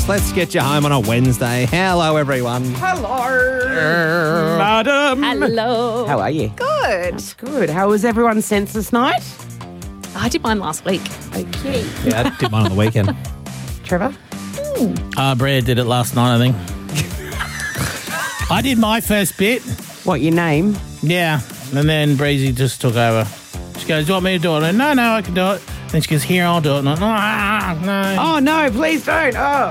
Gold Coast. Let's get you home on a Wednesday. Hello, everyone. Hello. Madam. Hello. How are you? Good. Good. How was everyone's census night? I did mine last week. Okay. Yeah, I did mine on the weekend. Trevor? Brad did it last night, I think. I did my first bit. What, your name? Yeah. And then Breezy just took over. She goes, do you want me to do it? I went, no, I can do it. Then she goes, here, I'll do it. And I'm like, no. Oh, no, please don't. Oh.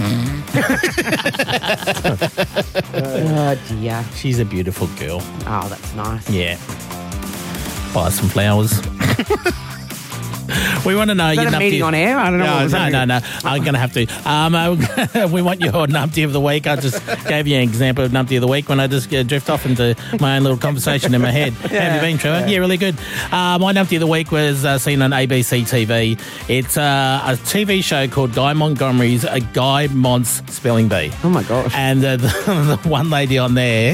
Oh, dear. She's a beautiful girl. Oh, that's nice. Yeah. Buy some flowers. We want to know Is your that a meeting on air? I don't know. what was No. happening. I'm going to have to. We want your numpty of the week. I just gave you an example of numpty of the week when I just drift off into my own little conversation in my head. How have you been, Trevor? Yeah, really good. My numpty of the week was seen on ABC TV. It's a TV show called Guy Montgomery's Guy Mont's Spelling Bee. Oh, my gosh. And the one lady on there,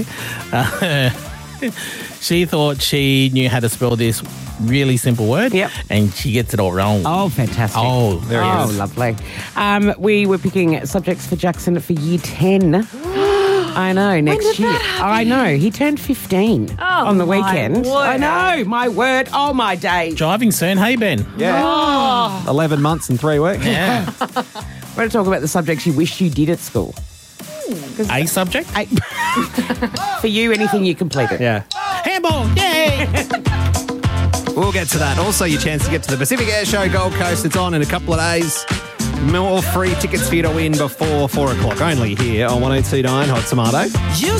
she thought she knew how to spell this really simple word. Yep. And she gets it all wrong. Oh, fantastic. Oh, very good. Lovely. We were picking subjects for Jackson for year 10. I know, next did year. that happen? I know. He turned 15 on the my weekend. word. I know, my word. Oh, my day. Driving soon, hey, Ben? Yeah. 11 months and 3 weeks. Yeah. We're going to talk about the subjects you wish you did at school. A subject? For you, anything you completed. Yeah. Handball, yay! We'll get to that. Also, your chance to get to the Pacific Air Show Gold Coast. It's on in a couple of days. More free tickets for you to win before 4 o'clock. Only here on 102.9 Hot Tomato.